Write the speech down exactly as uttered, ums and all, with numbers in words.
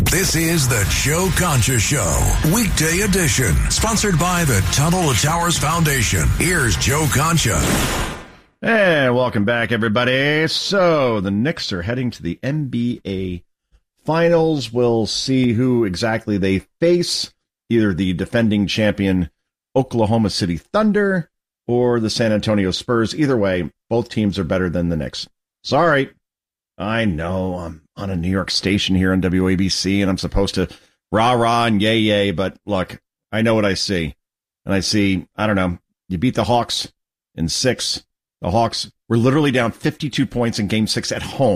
This is the Joe Concha Show, weekday edition, sponsored by the Tunnel to Towers Foundation. Here's Joe Concha. Hey, welcome back, everybody. So, the Knicks are heading to the N B A Finals. We'll see who exactly they face, either the defending champion Oklahoma City Thunder or the San Antonio Spurs. Either way, both teams are better than the Knicks. Sorry. I know I'm on a New York station here on W A B C, and I'm supposed to rah-rah and yay-yay, but look, I know what I see. And I see, I don't know, you beat the Hawks in six. The Hawks were literally down fifty-two points in game six at home.